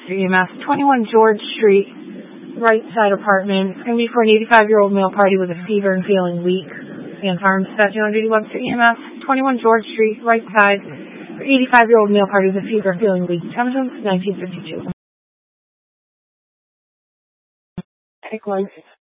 Webster EMS, 21 George Street, right side apartment. It's going to be for an 85-year-old male party with a fever and feeling weak. And Farm Dispatching on duty, Webster EMS, 21 George Street, right side, for 85-year-old male party with a fever and feeling weak. Time since 1952. Take one.